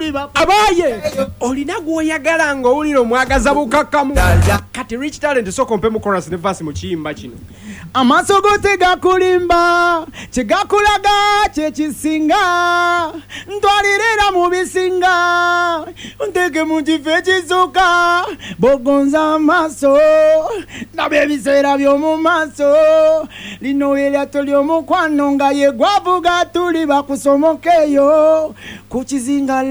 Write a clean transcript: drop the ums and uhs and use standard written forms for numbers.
abaye olina gwoyagala nga owulira omwagaza bukakamu kati Rich Talent soko mpe mu chorus ne verse mu kiyimba kino amaaso go tegakulimba kyegakulaga kyekisinga ntwalirira mu bisinga nteke mu kifo ekisooka bogonza amaaso naba ebiseera by'omu maaso lino eryato ly'omukwano nga ye gwavuga tuli bakusomokeyo ku kizinga